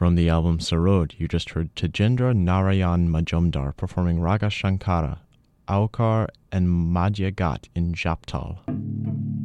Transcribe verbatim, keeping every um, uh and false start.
From the album Sarod, you just heard Tejendra Narayan Majumdar performing Raga Shankara, Aukar and Madhya Ghat in Japtal.